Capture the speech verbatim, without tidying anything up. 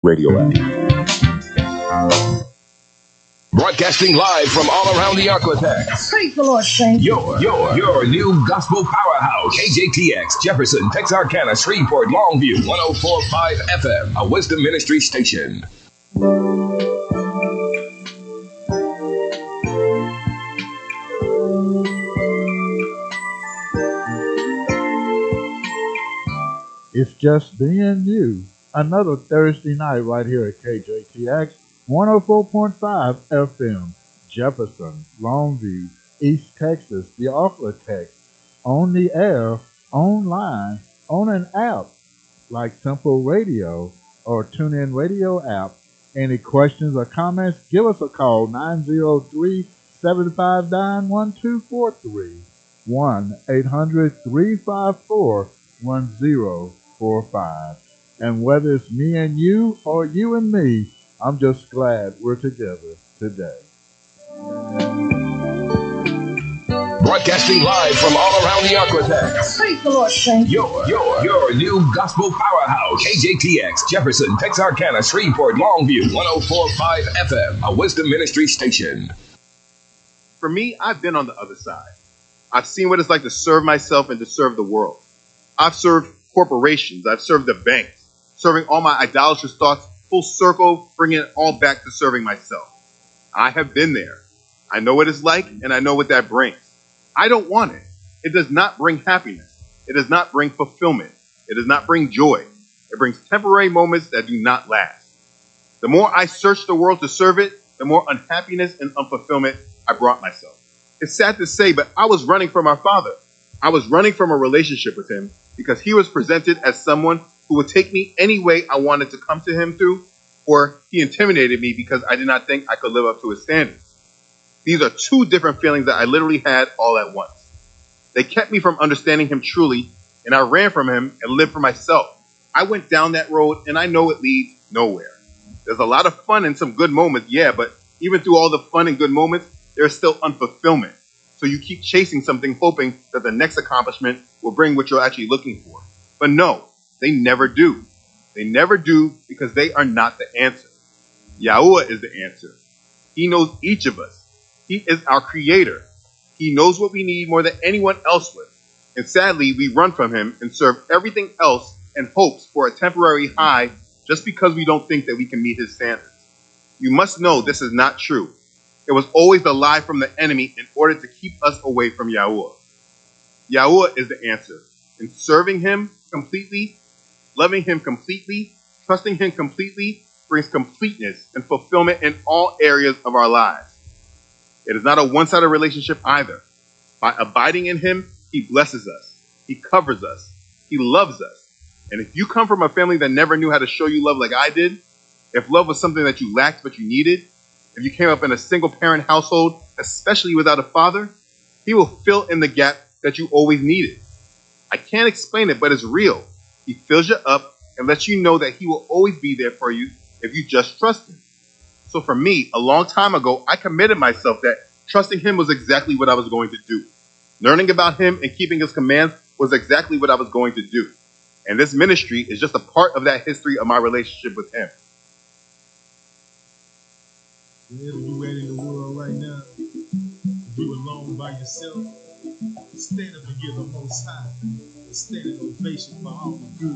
Radio app. Broadcasting live from all around the Aquatex. Praise the Lord, saints. Your, your, your new gospel powerhouse. K J T X, Jefferson, Texarkana, Shreveport, Longview, one oh four point five F M, a Wisdom Ministry station. It's just me and you. Another Thursday night right here at K J T X, one oh four point five F M, Jefferson, Longview, East Texas, the Aquatex, on the air, online, on an app like Simple Radio or TuneIn Radio app. Any questions or comments, give us a call, nine oh three, seven five nine, one two four three, one eight hundred, three five four, one oh four five. And whether it's me and you or you and me, I'm just glad we're together today. Broadcasting live from all around the Aquatex. Praise the Lord, saints. Your, your, your new gospel powerhouse. K J T X, Jefferson, Texarkana, Shreveport, Longview, one oh four point five F M, a Wisdom Ministry station. For me, I've been on the other side. I've seen what it's like to serve myself and to serve the world. I've served corporations. I've served the banks, serving all my idolatrous thoughts full circle, bringing it all back to serving myself. I have been there. I know what it's like, and I know what that brings. I don't want it. It does not bring happiness. It does not bring fulfillment. It does not bring joy. It brings temporary moments that do not last. The more I searched the world to serve it, the more unhappiness and unfulfillment I brought myself. It's sad to say, but I was running from our Father. I was running from a relationship with him because he was presented as someone who would take me any way I wanted to come to him through, or he intimidated me because I did not think I could live up to his standards. These are two different feelings that I literally had all at once. They kept me from understanding him truly, and I ran from him and lived for myself. I went down that road, and I know it leads nowhere. There's a lot of fun and some good moments, yeah, but even through all the fun and good moments, there's still unfulfillment. So you keep chasing something, hoping that the next accomplishment will bring what you're actually looking for. But no, they never do. They never do because they are not the answer. Yahuwah is the answer. He knows each of us. He is our creator. He knows what we need more than anyone else would. And sadly, we run from him and serve everything else in hopes for a temporary high just because we don't think that we can meet his standards. You must know this is not true. It was always the lie from the enemy in order to keep us away from Yahuwah. Yahuwah is the answer. In serving him completely, loving him completely, trusting him completely brings completeness and fulfillment in all areas of our lives. It is not a one-sided relationship either. By abiding in him, he blesses us. He covers us. He loves us. And if you come from a family that never knew how to show you love like I did, if love was something that you lacked but you needed, if you came up in a single-parent household, especially without a father, he will fill in the gap that you always needed. I can't explain it, but it's real. He fills you up and lets you know that he will always be there for you if you just trust him. So for me, a long time ago, I committed myself that trusting him was exactly what I was going to do. Learning about him and keeping his commands was exactly what I was going to do. And this ministry is just a part of that history of my relationship with him. Wherever you at in the world right now, if you alone by yourself, stand up and give the Most High a standing ovation for all the good